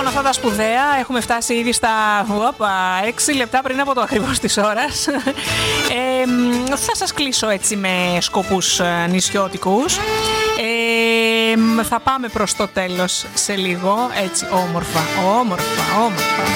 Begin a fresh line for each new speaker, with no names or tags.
Λοιπόν, αυτά τα σπουδαία. Έχουμε φτάσει ήδη στα 6 λεπτά πριν από το ακριβώς της ώρας. Θα σας κλείσω έτσι με σκοπούς νησιώτικους. Θα πάμε προς το τέλος σε λίγο. Έτσι, όμορφα.